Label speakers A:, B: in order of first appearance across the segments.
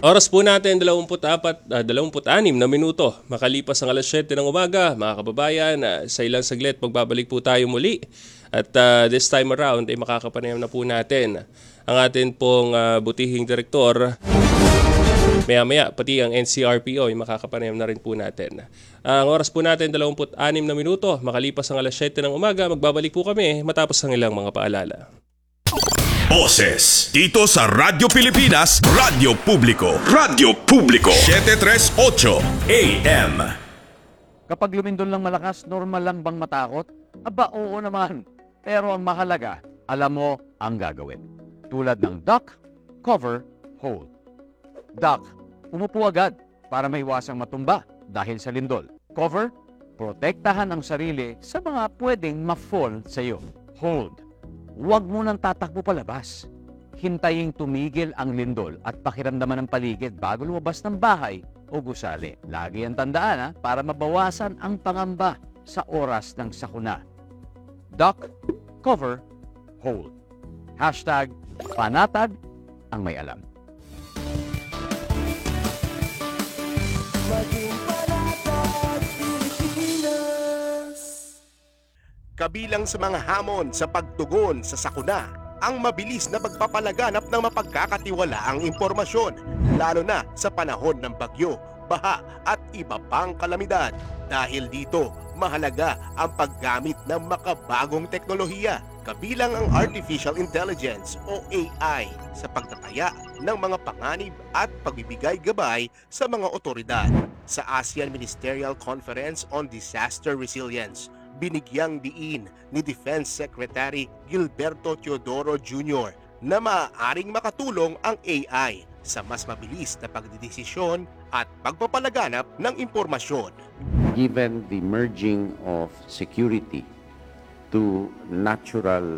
A: Oras po natin 26 na minuto. Makalipas ang alas 7 ng umaga, mga kababayan, sa ilang saglit magbabalik po tayo muli. At this time around ay makakapanayam na po natin ang atin pong butihing direktor. Maya-maya, pati ang NCRPO ay makakapanayam na rin po natin. Ang oras po natin 26 na minuto. Makalipas ang alas 7 ng umaga, magbabalik po kami matapos ang ilang mga paalala.
B: Boses dito sa Radyo Pilipinas, Radyo Publiko. Radyo Publiko 738 AM.
C: Kapag lumindol lang malakas, normal lang bang matakot? Aba, oo naman. Pero ang mahalaga, alam mo ang gagawin. Tulad ng duck, cover, hold. Duck, umupo agad para maiwasang matumba dahil sa lindol. Cover, protektahan ang sarili sa mga pwedeng ma-fall sa iyo. Hold, huwag mo nang tatakbo palabas. Hintayin tumigil ang lindol at pakiramdaman ng paligid bago lumabas ng bahay o gusali. Lagi ang tandaan para mabawasan ang pangamba sa oras ng sakuna. Duck, cover, hold. Hashtag panatag ang may alam.
B: Kabilang sa mga hamon sa pagtugon sa sakuna, ang mabilis na pagpapalaganap ng mapagkakatiwalaang impormasyon, lalo na sa panahon ng bagyo, baha at iba pang kalamidad. Dahil dito, mahalaga ang paggamit ng makabagong teknolohiya, kabilang ang Artificial Intelligence o AI sa pagtataya ng mga panganib at pagbibigay gabay sa mga otoridad. Sa ASEAN Ministerial Conference on Disaster Resilience, binigyang diin ni Defense Secretary Gilberto Teodoro Jr. na maaaring makatulong ang AI sa mas mabilis na pagdidesisyon at pagpapalaganap ng impormasyon.
D: Given the merging of security to natural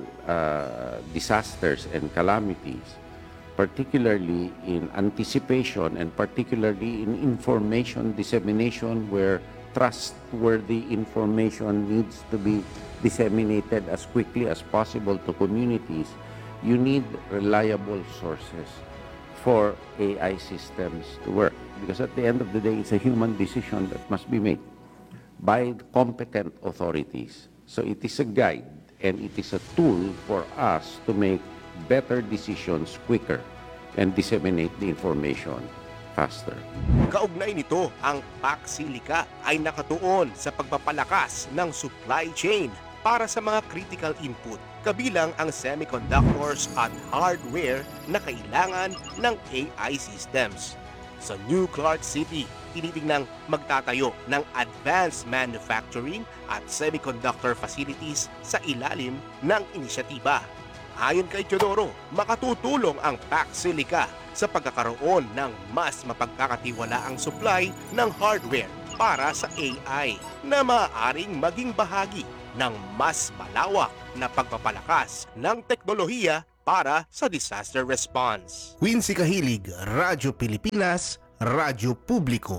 D: disasters and calamities, particularly in anticipation and particularly in information dissemination where trustworthy information needs to be disseminated as quickly as possible to communities, you need reliable sources for AI systems to work. Because at the end of the day, it's a human decision that must be made by competent authorities. So it is a guide and it is a tool for us to make better decisions quicker and disseminate the information faster.
B: Kaugnay nito, ang PAC-SILICA ay nakatuon sa pagpapalakas ng supply chain para sa mga critical input, kabilang ang semiconductors at hardware na kailangan ng AI systems. Sa New Clark City, tinitingnang magtatayo ng advanced manufacturing at semiconductor facilities sa ilalim ng inisyatiba. Ayon kay Teodoro, makatutulong ang PAC-SILICA sa pagkakaroon ng mas mapagkakatiwalaang supply ng hardware para sa AI na maaaring maging bahagi ng mas malawak na pagpapalakas ng teknolohiya para sa disaster response.
E: Quincy Kahilig, Radyo Pilipinas, Radyo Publiko.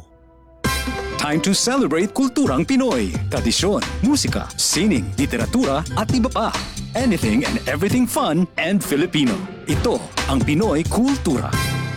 F: Time to celebrate kulturang Pinoy, tradisyon, musika, sining, literatura at iba pa. Anything and everything fun and Filipino. Ito ang Pinoy Kultura.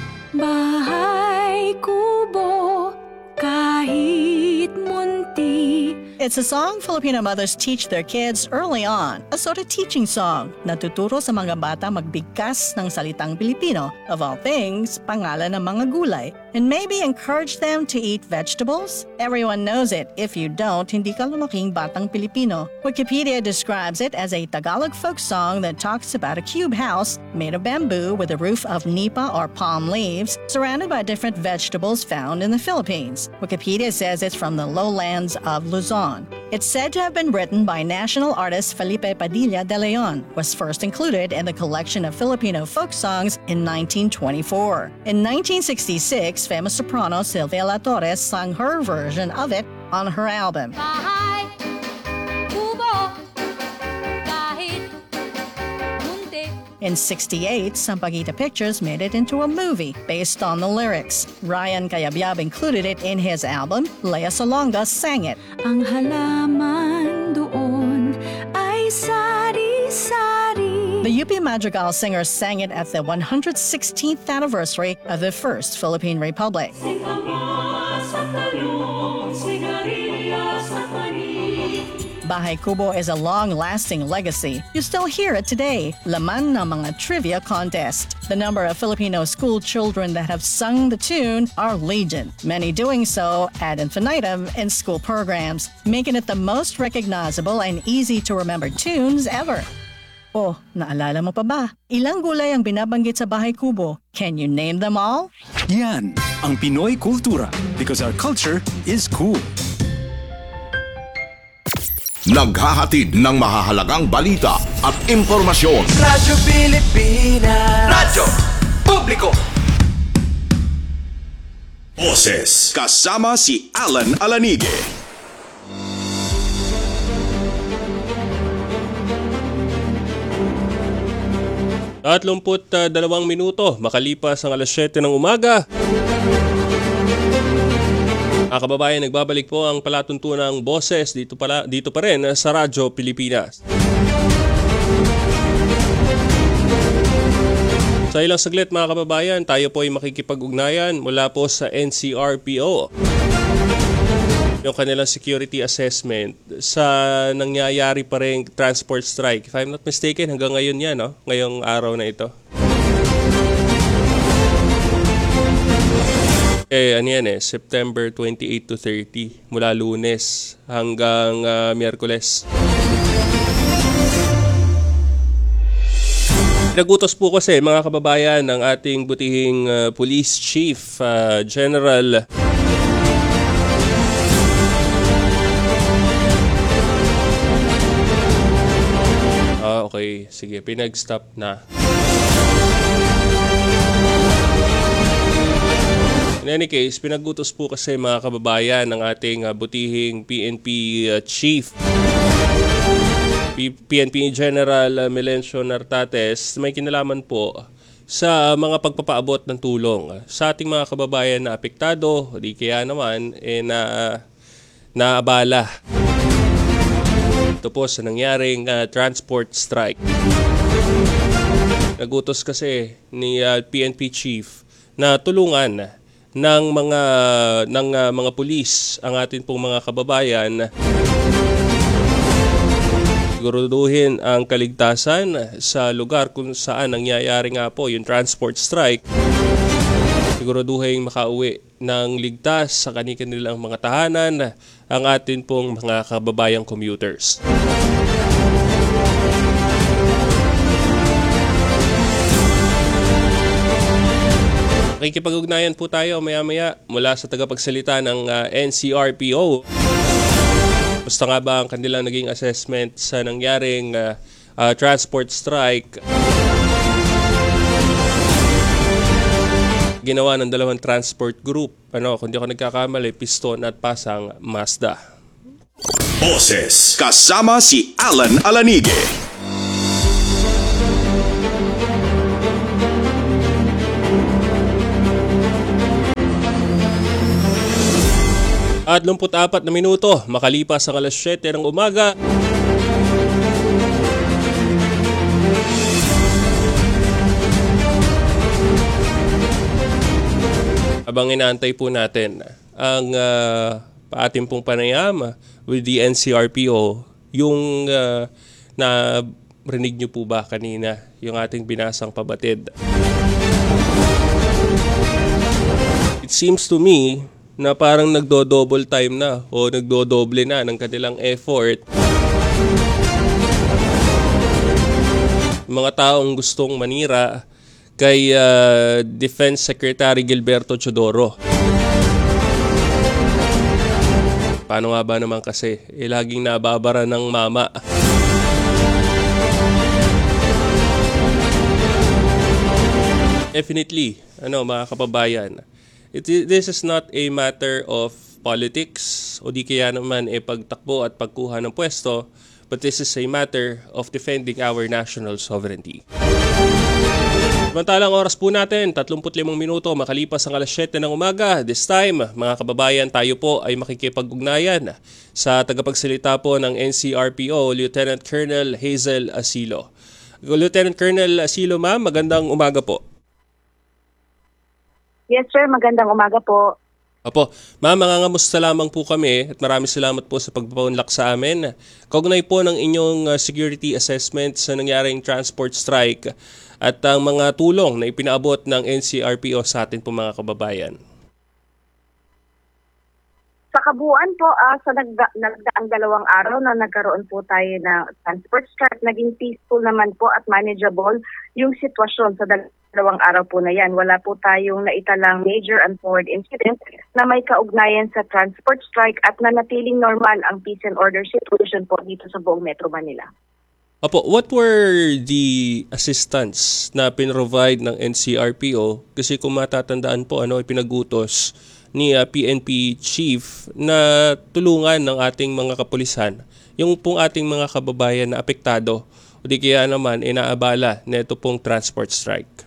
G: Bahay kubo kahit munti.
H: It's a song Filipino mothers teach their kids early on. A sort of teaching song. Natuturo sa mga bata magbigkas ng salitang Pilipino. Of all things, pangalan ng mga gulay. And maybe encourage them to eat vegetables? Everyone knows it. If you don't, hindi ka lumaking batang Pilipino. Wikipedia describes it as a Tagalog folk song that talks about a cube house made of bamboo with a roof of nipa or palm leaves, surrounded by different vegetables found in the Philippines. Wikipedia says it's from the lowlands of Luzon. It's said to have been written by national artist Felipe Padilla de Leon, was first included in the collection of Filipino folk songs in 1924. In 1966, famous soprano Sylvia La Torres sang her version of it on her album.
G: Bahay kubo kahit munti.
H: In 1968, Sampaguita Pictures made it into a movie based on the lyrics. Ryan Cayabyab included it in his album. Lea Salonga sang it.
G: Ang halaman doon ay sari-sari.
H: The The UP Madrigal singers sang it at the 116th anniversary of the First Philippine Republic. Bahay Kubo is a long-lasting legacy. You still hear it today, laman ng mga trivia contest. The number of Filipino school children that have sung the tune are legion, many doing so ad infinitum in school programs, making it the most recognizable and easy-to-remember tunes ever. Oh, naalala mo pa ba? Ilang gulay ang binabanggit sa Bahay Kubo? Can you name them all?
F: Yan ang Pinoy Kultura because our culture is cool.
I: Naghahatid ng mahahalagang balita at impormasyon.
J: Radyo Pilipinas. Radyo Publiko.
I: Boses kasama si Alan Alanige.
A: At 32 minuto makalipas ang alas 7 ng umaga. Mga kababayan, nagbabalik po ang palatuntunang Boses dito pa rin sa Radyo Pilipinas. Sa ilang saglit mga kababayan, tayo po ay makikipag-ugnayan mula po sa NCRPO. Yung kanilang security assessment sa nangyayari pa rin transport strike. If I'm not mistaken, hanggang ngayon yan, no? Ngayong araw na ito. September 28 to 30 mula Lunes hanggang Miyerkules. Nagutos po kasi mga kababayan ng ating butihing Police Chief General okay, sige, pinag-stop na. In any case, pinagutos po kasi mga kababayan ng ating butihing PNP Chief, PNP General Melencio Nartates, may kinalaman po sa mga pagpapaabot ng tulong sa ating mga kababayan na apektado, di kaya naman naabala. Ito po sa nangyaring transport strike. Nagutos kasi ni PNP Chief na tulungan ng mga pulis ang atin pong mga kababayan, siguraduhin ang kaligtasan sa lugar kung saan nangyayari nga po yung transport strike, siguraduhin makauwi ng ligtas sa kanilang mga tahanan ang atin pong mga kababayang commuters. Makikipag-ugnayan po tayo maya-maya mula sa tagapagsalita ng NCRPO. Basta nga ba ang kanilang naging assessment sa nangyaring transport strike? Ginawa ng dalawang transport group. Kung di ako nagkakamali, Piston at Pasang Mazda.
I: Boses kasama si Alan Alanige.
A: At 24 na minuto makalipas ang alas 7 ng umaga. Habang inaantay po natin ang ating pong panayam with the NCRPO, yung narinig nyo po ba kanina yung ating binasang pabatid? It seems to me na parang nagdo-double time na o nagdo-doble na ng kanilang effort. Mga taong gustong manira kay Defense Secretary Gilberto Teodoro. Paano nga ba naman kasi? Laging nababara ng mama. Definitely, mga kababayan, this is not a matter of politics o di kaya naman pagtakbo at pagkuha ng pwesto, but this is a matter of defending our national sovereignty. Samantalang oras po natin, 35 minuto makalipas ang alas 7 ng umaga. This time, mga kababayan, tayo po ay makikipag-ugnayan sa tagapagsalita po ng NCRPO, Lieutenant Colonel Hazel Asilo. Lieutenant Colonel Asilo, ma'am, magandang umaga po.
K: Yes sir, magandang umaga po.
A: Opo, ma'am, mangangamusta lamang po kami at maraming salamat po sa pagpapaunlak sa amin. Kaugnay po ng inyong security assessment sa nangyaring transport strike at ang mga tulong na ipinaabot ng NCRPO sa atin po mga kababayan.
K: Sa kabuuan po, sa nagdaang 2 araw na nagkaroon po tayo ng transport strike, naging peaceful naman po at manageable yung sitwasyon sa 2 araw po na yan. Wala po tayong naitalang major untoward incident na may kaugnayan sa transport strike at nanatiling normal ang peace and order situation po dito sa buong Metro Manila.
A: Opo, what were the assistance na pinrovide ng NCRPO? Kasi kung matatandaan po, ipinagutos ni PNP Chief na tulungan ng ating mga kapulisan, yung pong ating mga kababayan na apektado o di kaya naman inaabala na ito pong transport strike.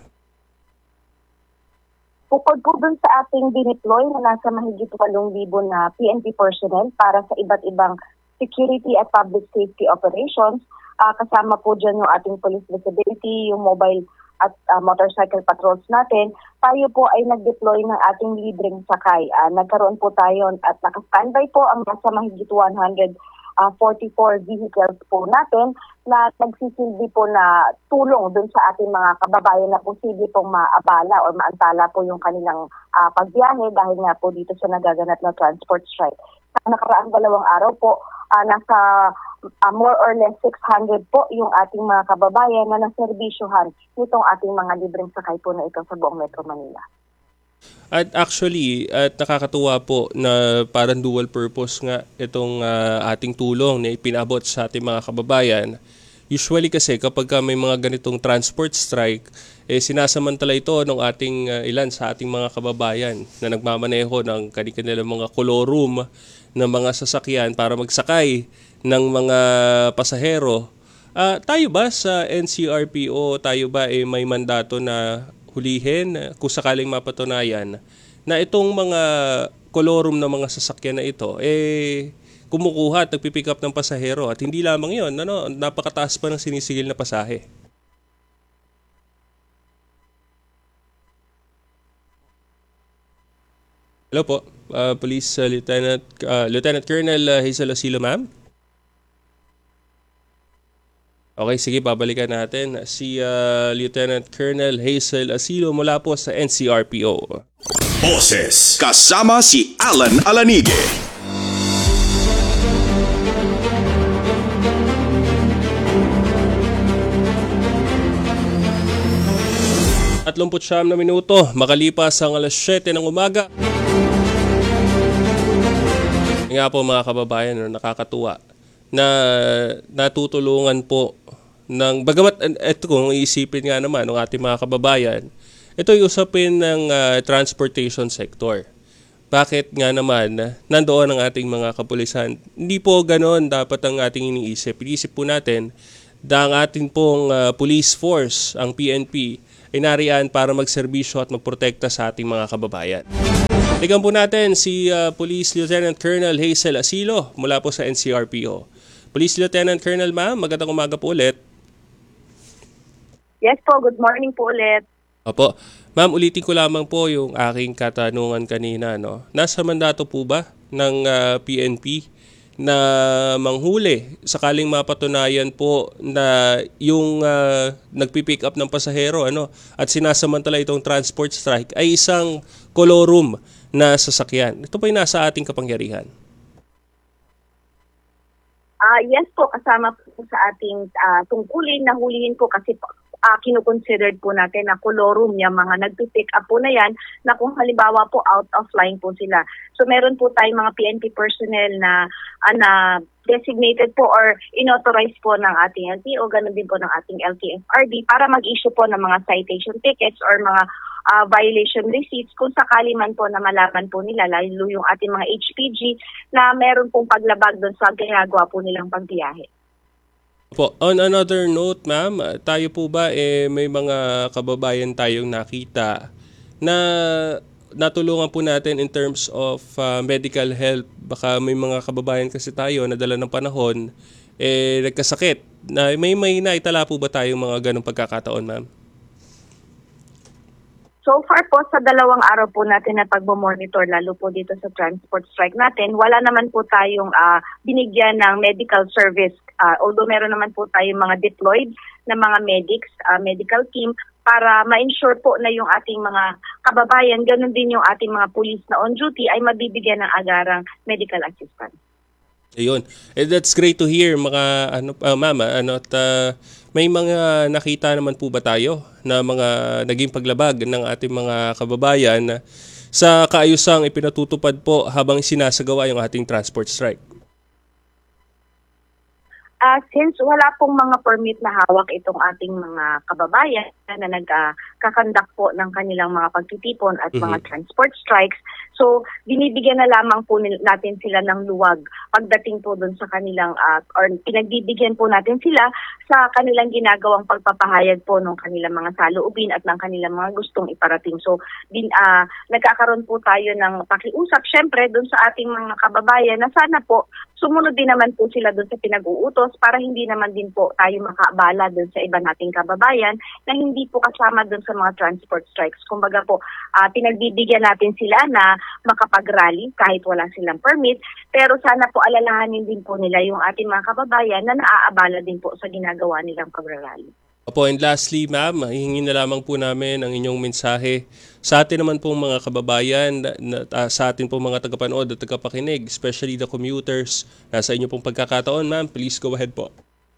K: Bukod po dun sa ating dineploy na nasa mahigit 8,000 na PNP personnel para sa iba't ibang security at public safety operations, kasama po dyan yung ating police visibility, yung mobile at motorcycle patrols natin, tayo po ay nag-deploy ng ating libreng sakay. Nagkaroon po tayo at naka-standby po ang nasa mahigit 144 vehicles po natin na nagsisilbi po na tulong dun sa ating mga kababayan na posible pong maabala o maantala po yung kanilang pagbiyahe dahil nga po dito sa nagaganap na transport strike. Sa nakaraang 2 araw po, nasa more or less 600 po yung ating mga kababayan na naserbisyuhan nitong ating mga libreng sakay po na ito sa buong Metro Manila.
A: At actually, at nakakatuwa po na parang dual purpose nga itong ating tulong na ipinabot sa ating mga kababayan. Usually kasi kapag may mga ganitong transport strike, sinasamantala ito ng ating ilan sa ating mga kababayan na nagmamaneho ng kanilang mga kolorum ng mga sasakyan para magsakay ng mga pasahero. Tayo ba sa NCRPO, tayo ba may mandato na hulihin kung sakaling mapatunayan na itong mga kolorum ng mga sasakyan na ito kumukuha at nagpipick up ng pasahero at hindi lamang yon, napakataas pa ng sinisigil na pasahe. Hello po, Police Lieutenant Colonel Hazel Asilo, ma'am. Okay, sige, babalikan natin si Lieutenant Colonel Hazel Asilo mula po sa NCRPO.
I: Boses kasama si Alan Alanige. At
A: 39 na minuto, makalipas ang 7:00 ng umaga. Nga po mga kababayan, nakakatuwa na natutulungan po ng bagamat ito kung iisipin nga naman ng ating mga kababayan, ito ay usapin ng transportation sector. Bakit nga naman nandoon ang ating mga kapulisan? Hindi po ganoon dapat ang ating iniisip. Iniisip po natin na ang ating pong police force, ang PNP, ay nariyan para magserbisyo at magprotekta sa ating mga kababayan. Tignan po natin si Police Lieutenant Colonel Hazel Asilo mula po sa NCRPO. Police Lieutenant Colonel, ma'am, magandang umaga po ulit.
K: Yes po, good morning po ulit.
A: Opo. Ma'am, ulitin ko lamang po yung aking katanungan kanina. Nasa mandato po ba ng PNP na manghuli sakaling mapatunayan po na yung nagpipick up ng pasahero at sinasamantala itong transport strike ay isang kolorum na sasakyan? Ito po ay nasa ating kapangyarihan.
K: Yes po, kasama po sa ating tungkulin na hulihin po kasi kinukonsidered po natin na kolorum yung mga nagpipick up po na yan na kung halimbawa po out of line po sila. So meron po tayong mga PNP personnel na designated po or inauthorized po ng ating LTO, ganun din po ng ating LTFRB para mag-issue po ng mga citation tickets or mga violation receipts kung sakali man po na malaman po nila, lalo yung ating mga HPG na meron pong paglabag doon sa ginagawa po nilang pagbiyahe.
A: Po, on another note, ma'am, tayo po ba may mga kababayan tayong nakita na natulungan po natin in terms of medical help? Baka may mga kababayan kasi tayo na dala ng panahon nagkasakit. May naitala po ba tayong mga ganong pagkakataon, ma'am?
K: So far po, sa 2 araw po natin na pagmamonitor, lalo po dito sa transport strike natin, wala naman po tayong binigyan ng medical service. Although meron naman po tayong mga deployed na mga medics, medical team, para ma-ensure po na yung ating mga kababayan, ganun din yung ating mga police na on duty, ay mabibigyan ng agarang medical assistance.
A: Ayun. That's great to hear, mga mama. May mga nakita naman po ba tayo na mga naging paglabag ng ating mga kababayan sa kaayusang ipinatutupad po habang sinasagawa yung ating transport strike?
K: Since wala pong mga permit na hawak itong ating mga kababayan na nagkakandak po ng kanilang mga pagtitipon at mga transport strikes, so binibigyan na lamang po natin sila ng luwag pagdating po doon sa kanilang, or pinagbibigyan po natin sila sa kanilang ginagawang pagpapahayag po ng kanilang mga saloobin at ng kanilang mga gustong iparating. So nagkakaroon po tayo ng pakiusap syempre doon sa ating mga kababayan na sana po sumunod din naman po sila doon sa pinag-uutos para hindi naman din po tayo makaabala doon sa iba nating kababayan na hindi po kasama doon sa mga transport strikes. Kumbaga po, pinagbibigyan natin sila na makapag-rally kahit wala silang permit, pero sana po alalahanin din po nila yung ating mga kababayan na naaabala din po sa ginagawa nilang pag-rally.
A: Opo, and lastly, ma'am, hihingin na lamang po namin ang inyong mensahe sa atin naman pong mga kababayan, sa atin pong mga tagapanood at tagapakinig, especially the commuters. Nasa inyo pong pagkakataon, ma'am. Please go ahead po.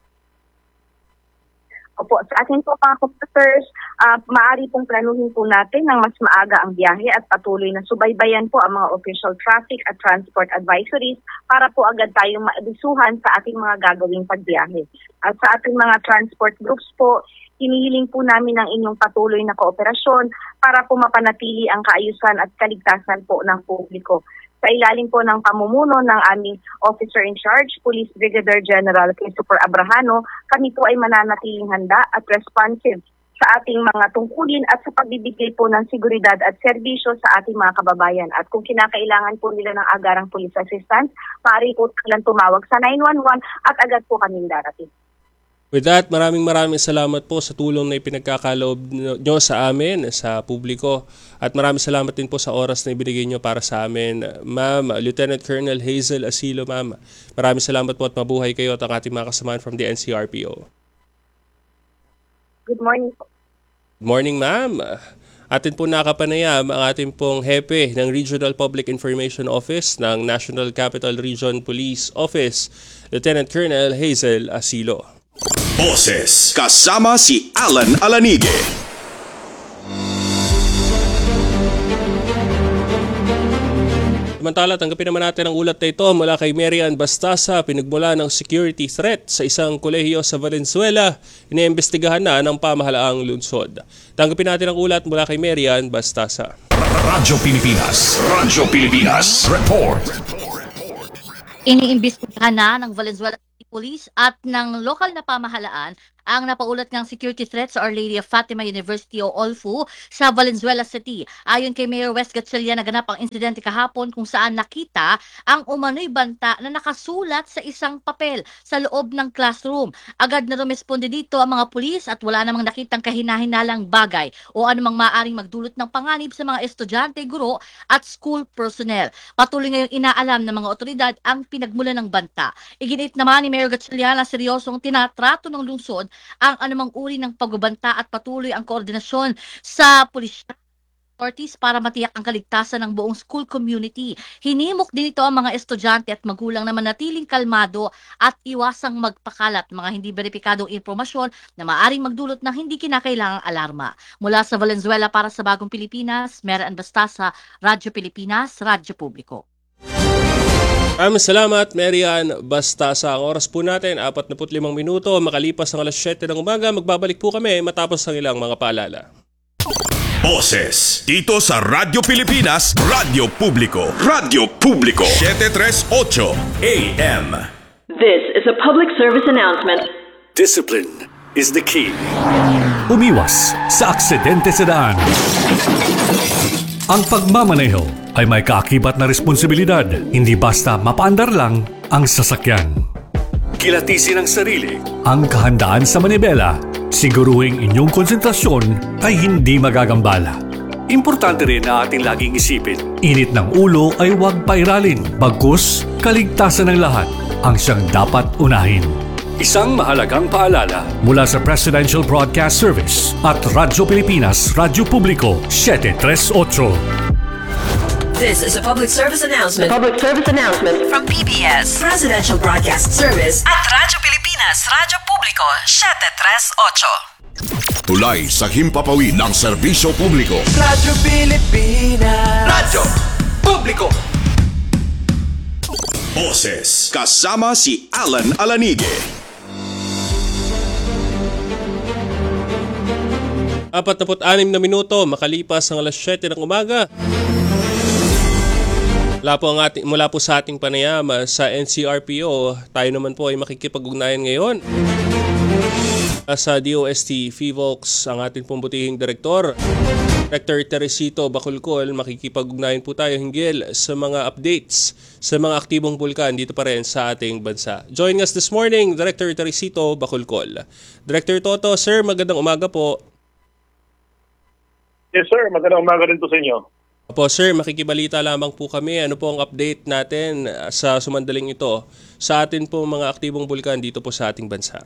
K: Opo, sa atin po mga commuters, maaari pong planuhin po natin ng mas maaga ang biyahe at patuloy na subaybayan po ang mga official traffic at transport advisories para po agad tayong maabisuhan sa ating mga gagawing pagbiyahe. At sa ating mga transport groups po, hinihiling po namin ang inyong patuloy na kooperasyon para po mapanatili ang kaayusan at kaligtasan po ng publiko. Sa ilalim po ng pamumuno ng aming Officer in Charge, Police Brigadier General Christopher Abrahano, kami po ay mananatiling handa at responsive sa ating mga tungkulin at sa pagbibigay po ng seguridad at serbisyo sa ating mga kababayan. At kung kinakailangan po nila ng agarang police assistance, maaari po silang tumawag sa 911 at agad po kaming darating.
A: With that, maraming salamat po sa tulong na ipinagkakaloob nyo sa amin, sa publiko. At maraming salamat din po sa oras na ibinigay nyo para sa amin. Ma'am, Lieutenant Colonel Hazel Asilo, ma'am. Maraming salamat po at mabuhay kayo at ang ating mga kasamaan from the NCRPO.
K: Good morning po.
A: Good morning, ma'am. Atin po nakapanayam ang ating pong hepe ng Regional Public Information Office ng National Capital Region Police Office, Lieutenant Colonel Hazel Asilo.
I: Boses kasama si Alan Alanige.
A: Samantala, tanggapin naman natin ang ulat na ito mula kay Marian Bastasa, pinagmula ng security threat sa isang kolehiyo sa Valenzuela. Iniimbestigahan na ng pamahalaang lungsod. Tanggapin natin ang ulat mula kay Marian Bastasa.
I: Radyo Pilipinas. Radyo Pilipinas. Report.
L: Iniimbestigahan na ng Valenzuela Police at ng lokal na pamahalaan ang napaulat ng security threat sa Our Lady of Fatima University o OLFU sa Valenzuela City. Ayon kay Mayor Wes Gatchalian, naganap ang insidente kahapon kung saan nakita ang umano'y banta na nakasulat sa isang papel sa loob ng classroom. Agad na rumesponde dito ang mga pulis at wala namang nakitang kahina-hinalang bagay o anumang maaaring magdulot ng panganib sa mga estudyante, guro at school personnel. Patuloy ngayong inaalam ng mga otoridad ang pinagmulan ng banta. Iginit naman ni Mayor Gatchalian na seryosong tinatrato ng lungsod ang anumang uri ng pagbabanta at patuloy ang koordinasyon sa pulisya authorities para matiyak ang kaligtasan ng buong school community. Hinimok din ito ang mga estudyante at magulang na manatiling kalmado at iwasang magpakalat mga hindi beripikadong impormasyon na maaaring magdulot ng hindi kinakailangang alarma. Mula sa Valenzuela para sa Bagong Pilipinas, Marian Bastasa, Radyo Pilipinas, Radyo Publiko.
A: Maraming salamat, Marian Bastasa. Ang oras po natin, 45 minuto. Makalipas ang alas 7 ng umaga, magbabalik po kami matapos ang ilang mga paalala.
I: Boses dito sa Radyo Pilipinas, Radyo Publiko. Radyo Publiko 738 AM.
M: This is a public service announcement.
F: Discipline is the key. Umiwas sa aksidente sa daan. Ang pagmamaneho ay may kaakibat na responsibilidad, hindi basta mapaandar lang ang sasakyan. kilatisin ang sarili. Ang kahandaan sa manibela, siguruhing inyong konsentrasyon ay hindi magagambala. Importante rin na ating laging isipin, init ng ulo ay huwag pairalin, bagkus kaligtasan ng lahat ang siyang dapat unahin. Isang mahalagang paalala mula sa Presidential Broadcast Service at Radyo Pilipinas, Radyo Publiko, 738.
N: This is a public service announcement.
M: Public service announcement
N: From PBS, Presidential Broadcast Service at Radyo Pilipinas, Radyo Publiko, 738.
I: Tulay sa himpapawid ng serbisyo publiko.
J: Radyo Pilipinas. Radyo Publiko.
I: Boses kasama si Alan Alanige.
A: 46 na minuto makalipas ang alas 7 ng umaga. Mula po sa ating panayam sa NCRPO, tayo naman po ay makikipag-ugnayan ngayon sa DOST FIVOLCS, ang ating pumbutihing direktor, Director Teresito Bacolcol. Makikipag-ugnayan po tayo hinggil sa mga updates sa mga aktibong bulkan dito pa rin sa ating bansa. Join us this morning, Director Teresito Bacolcol. Director Toto, sir, magandang umaga po.
O: Yes sir, magandang umaga rin po sa inyo.
A: Opo sir, makikibalita lamang po kami. Ano po ang update natin sa sumandaling ito sa atin po mga aktibong bulkan dito po sa ating bansa?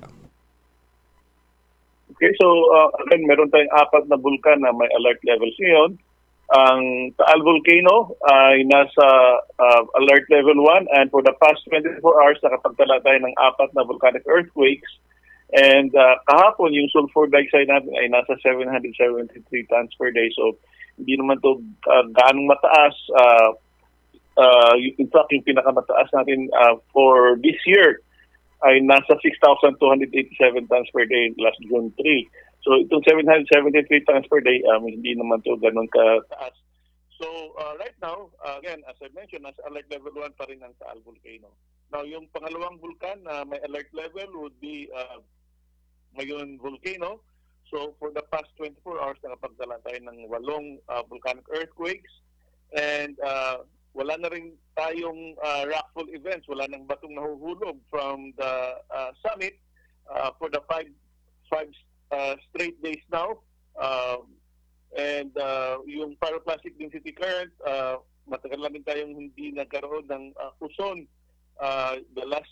O: Okay, so again, meron tayong 4 na bulkan na may alert levels ngayon. Ang Taal Volcano ay nasa alert level 1 and for the past 24 hours nakapagtala tayo ng 4 na volcanic earthquakes. And kahapon yung sulfur dioxide natin ay nasa 773 tons per day. So hindi naman to gaanong mataas. In fact, yung pinakamataas natin for this year ay nasa 6,287 tons per day last June 3. So itong 773 tons per day, hindi naman to ganun kataas. So right now, again, as I mentioned, nasa alert level 1 pa rin ang Taal Volcano. Now yung pangalawang vulkan na may alert level would be Mayon Volcano. So for the past 24 hours, nakapagdala tayo ng 8 volcanic earthquakes and wala na rin tayong rockfall events. Wala nang batong nahuhulog from the summit for the five straight days now. And yung pyroclastic density current, matagal na rin tayong hindi nagkaroon ng uson. The last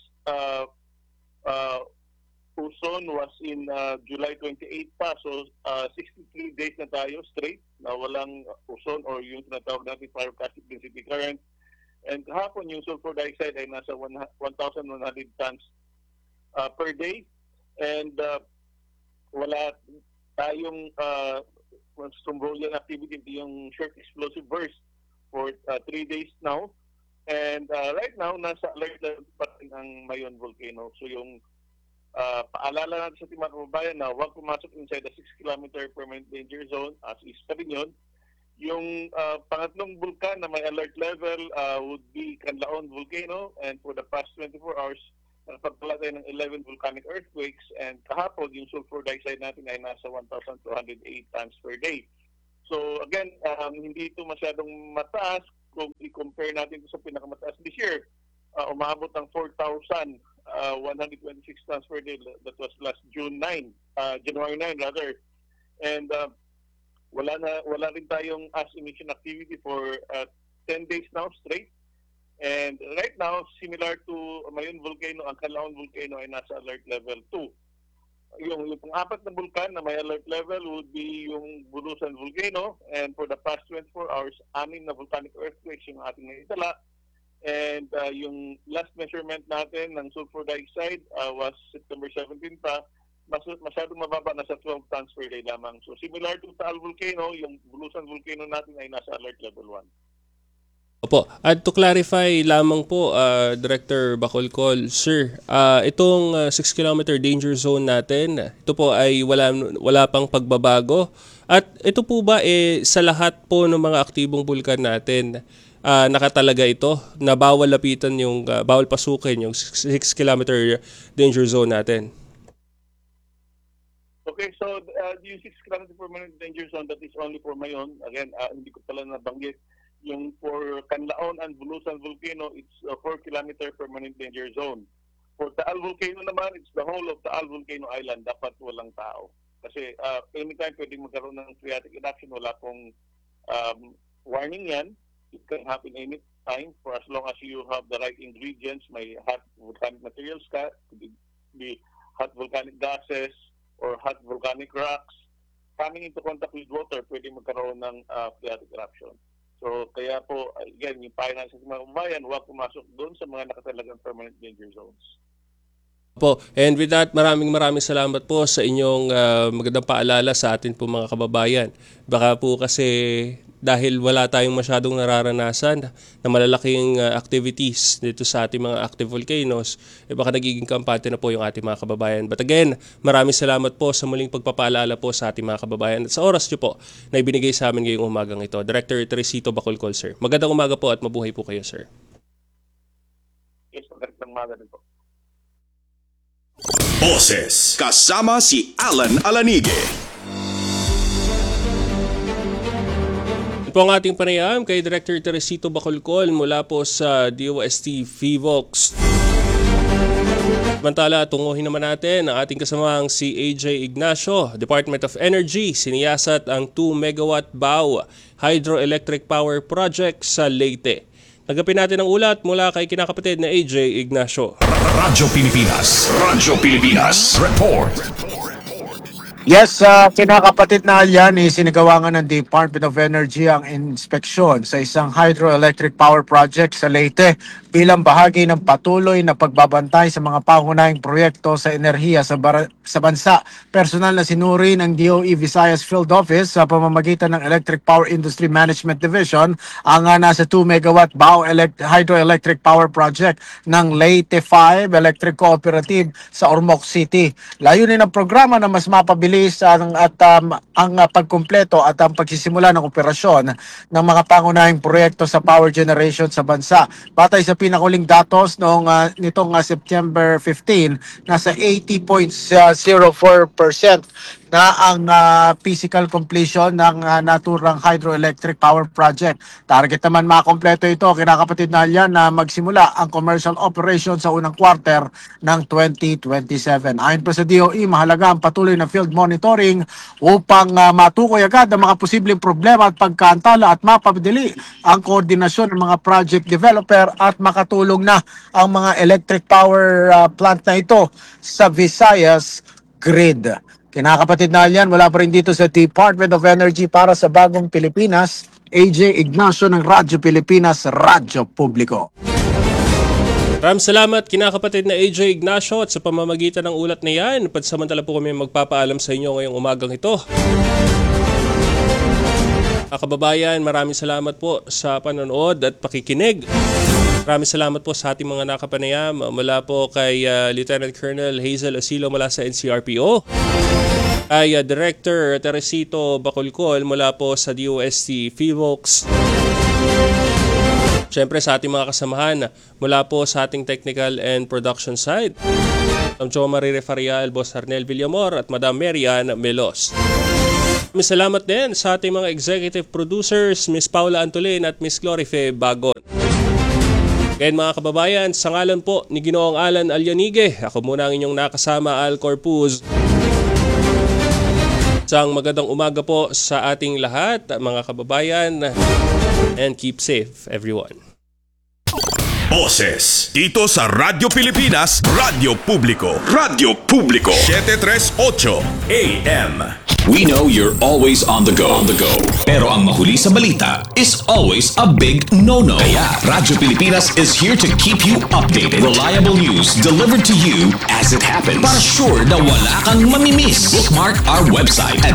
O: uson was in July 28 pa. So 63 days na tayo straight na walang uson or yung tinatawag natin pyroclastic density current. And kahapon yung sulfur dioxide ay nasa 1,100 tons per day. And wala tayong Strombolian activity, yung short explosive burst for 3 days now. And right now, nasa alert level pa rin ang Mayon Volcano. So yung paalala natin sa ating mga kababayan na huwag pumasok inside the 6-kilometer permanent danger zone, as is pa rin yun. Yung pangatlong vulkan na may alert level would be Canlaon Volcano, and for the past 24 hours, nakapagtala tayo ng 11 volcanic earthquakes, and kahapon yung sulfur dioxide natin ay nasa 1,208 tons per day. So again, hindi ito masyadong mataas kung i-compare natin ito sa pinakamataas this year. Umabot ng 4,126 tons per day. That was last January 9 rather. And wala rin tayong ash emission activity for 10 days now straight. And right now, similar to Mayon Volcano, ang Canlaon Volcano ay nasa alert level 2. Yung pang-apat na vulkan na may alert level would be yung Bulusan Volcano, and for the past 24 hours, 6 na volcanic earthquakes yung ating naitala. And yung last measurement natin ng sulfur dioxide was September 17 pa, masyadong mababa, nasa 12 tons per day lamang. So similar to Taal Volcano, yung Bulusan Volcano natin ay nasa alert level 1.
A: Opo. At to clarify lamang po, Director Bacolcol, sir, itong 6-kilometer danger zone natin, ito po ay wala pang pagbabago. At ito po ba sa lahat po ng mga aktibong bulkan natin, nakatalaga ito na bawal lapitan yung, bawal pasukin yung 6-kilometer danger zone natin?
O: Okay, so yung 6-kilometer permanent danger zone, that is only for Mayon. Again, hindi ko pala nabanggit. Yung for Canlaon and Bulusan Volcano, it's a 4-kilometer permanent danger zone. For Taal Volcano naman, it's the whole of Taal Volcano Island. Dapat walang tao. Kasi anytime pwedeng magkaroon ng phreatic eruption, wala pong warning yan. It can happen anytime for as long as you have the right ingredients. May hot volcanic materials ka, could be hot volcanic gases or hot volcanic rocks. Coming into contact with water, pwedeng magkaroon ng phreatic eruption. So kaya po, again, yung payo sa mga kababayan, huwag pumasok doon sa mga nakatalagang permanent danger zones.
A: Po. And with that, maraming salamat po sa inyong magandang paalala sa atin po mga kababayan. Baka po kasi dahil wala tayong masyadong nararanasan na malalaking activities dito sa ating mga active volcanoes, baka nagiging kampante na po yung ating mga kababayan. But again, maraming salamat po sa muling pagpapaalala po sa ating mga kababayan at sa oras nyo po na ibinigay sa amin ngayong umagang ito. Director Teresito Bacolcol, sir. Magandang umaga po at mabuhay po kayo, sir.
O: Yes, magandang umaga din po.
I: Boses kasama si Alan Alanige.
A: Ito ang ating panayam kay Director Teresito Bacolcol mula po sa DOST PHIVOLCS. Samantala, tunguhin naman natin ang ating kasamang si AJ Ignacio, Department of Energy, siniyasat ang 2 megawatt BAW Hydroelectric Power Project sa Leyte. Nagapin natin ang ulat mula kay kinakapatid na AJ Ignacio.
I: Radyo Pilipinas. Report.
P: Yes, kinakapatid na yan, sinagawangan ng Department of Energy ang inspeksyon sa isang hydroelectric power project sa Leyte bilang bahagi ng patuloy na pagbabantay sa mga pangunahing proyekto sa enerhiya sa bansa. Personal na sinuri ng DOE Visayas Field Office sa pamamagitan ng Electric Power Industry Management Division ang nasa 2 megawatt BAW hydroelectric power project ng Leyte 5 Electric Cooperative sa Ormoc City. Layunin ng programa na mas mapabilis ang pagkumpleto at ang pagsisimula ng operasyon ng mga pangunahing proyekto sa power generation sa bansa. Batay sa pinakuling datos nitong September 15, nasa 80.04% na ang physical completion ng naturang hydroelectric power project. Target naman makompleto ito, kinakapatid na yan, na magsimula ang commercial operation sa unang quarter ng 2027. Ayon pa sa DOE, mahalaga ang patuloy na field monitoring upang matukoy agad ang mga posibleng problema at pagkaantala at mapadali ang koordinasyon ng mga project developer at makatulong na ang mga electric power plant na ito sa Visayas grid. Kinakapatid na yan, wala pa rin dito sa Department of Energy para sa Bagong Pilipinas, AJ Ignacio ng Radyo Pilipinas, Radyo Publiko.
A: Maraming salamat kinakapatid na AJ Ignacio at sa pamamagitan ng ulat na yan, pansamantala po kami magpapaalam sa inyo ngayong umagang ito. Mga kababayan, maraming salamat po sa panonood at pakikinig. Maraming salamat po sa ating mga nakapanayam mula po kay Lieutenant Colonel Hazel Asilo mula sa NCRPO, kay Director Teresito Bacolcol mula po sa DOST PHIVOLCS, siyempre sa ating mga kasamahan mula po sa ating technical and production side, Madam Jo Marie Farial, Boss Arnel Villamor at Madam Marian Melos. Maraming salamat din sa ating mga executive producers, Miss Paula Antolin at Miss Glorife Bagon. Ngayon mga kababayan, sa ngalan po ni Ginoong Alan Alanige, ako muna ang inyong nakasama, Al Corpuz. Isang magandang umaga po sa ating lahat, mga kababayan, and keep safe everyone.
I: Boses dito sa Radyo Pilipinas, Radyo Publiko. Radyo Publiko 738 AM.
Q: We know you're always on the go. Pero ang mahuli sa balita is always a big no-no. Kaya Radyo Pilipinas is here to keep you updated. Reliable news delivered to you as it happens. Para sure na wala kang mamimiss. Bookmark our website at